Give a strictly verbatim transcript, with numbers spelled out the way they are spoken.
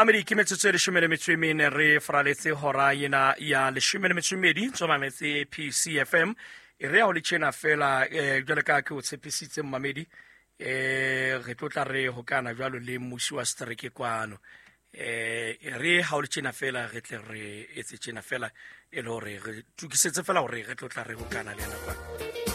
Ameriki metsotso e leshome le metso e mene re faraletse hora ena ya leshome le metso e mmedi ntso mametse P C F M e re ho le tjena fela eh jwale ka ke o tshepisitse mmamedi eh re tlotla re hokana jwalo le mmusi wa strike kwano eh re ha o le tjena fela re tle re etse tjena fela e le hore re tukisetse fela hore re tlotla re hokana le yena kwa